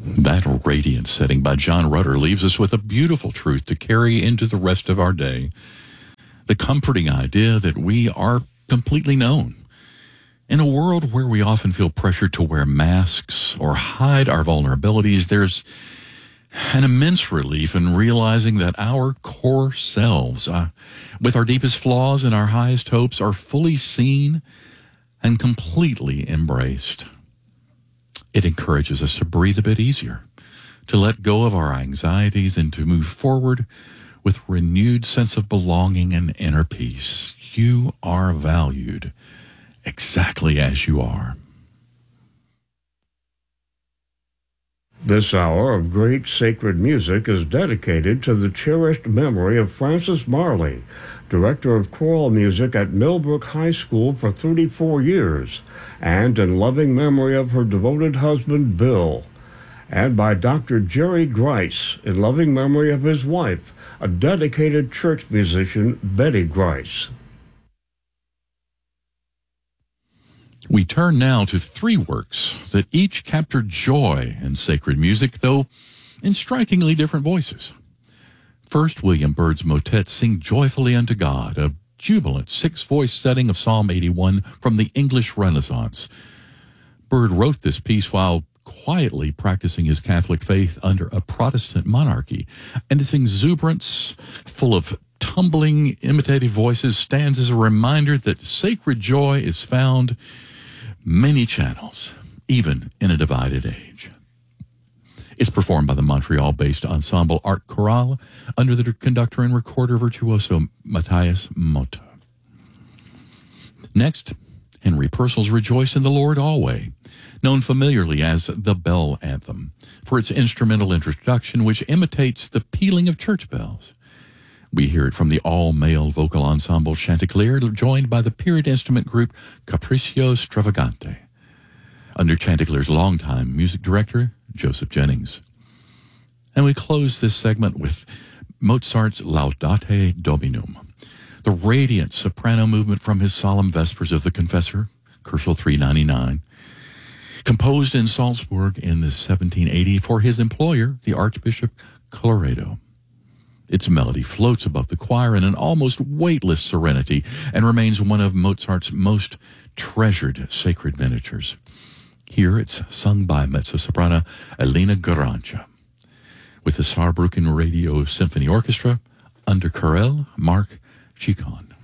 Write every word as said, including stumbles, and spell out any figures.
That radiant setting by John Rutter leaves us with a beautiful truth to carry into the rest of our day. The comforting idea that we are completely known. In a world where we often feel pressured to wear masks or hide our vulnerabilities, there's an immense relief in realizing that our core selves, uh, with our deepest flaws and our highest hopes, are fully seen and completely embraced. It encourages us to breathe a bit easier, to let go of our anxieties and to move forward with renewed sense of belonging and inner peace. You are valued exactly as you are. This hour of great sacred music is dedicated to the cherished memory of Frances Marley, director of choral music at Millbrook High School for thirty-four years, and in loving memory of her devoted husband, Bill, and by Doctor Jerry Grice, in loving memory of his wife, a dedicated church musician, Betty Grice. We turn now to three works that each captured joy in sacred music, though in strikingly different voices. First, William Byrd's motet Sing Joyfully Unto God, a jubilant six-voice setting of Psalm eighty-one from the English Renaissance. Byrd wrote this piece while quietly practicing his Catholic faith under a Protestant monarchy, and its exuberance, full of tumbling, imitative voices, stands as a reminder that sacred joy is found many channels, even in a divided age. It's performed by the Montreal-based ensemble Art Chorale under the conductor and recorder virtuoso Matthias Mota. Next, Henry Purcell's Rejoice in the Lord Alway, known familiarly as the Bell Anthem, for its instrumental introduction which imitates the pealing of church bells. We hear it from the all-male vocal ensemble Chanticleer, joined by the period instrument group Capriccio Stravagante, under Chanticleer's longtime music director, Joseph Jennings. And we close this segment with Mozart's Laudate Dominum, the radiant soprano movement from his solemn Vespers of the Confessor, Koschel three ninety-nine, composed in Salzburg in seventeen eighty for his employer, the Archbishop Colloredo. Its melody floats above the choir in an almost weightless serenity and remains one of Mozart's most treasured sacred miniatures. Here it's sung by mezzo-soprano Elena Garancha, with the Saarbrücken Radio Symphony Orchestra under Karel Mark Chicon.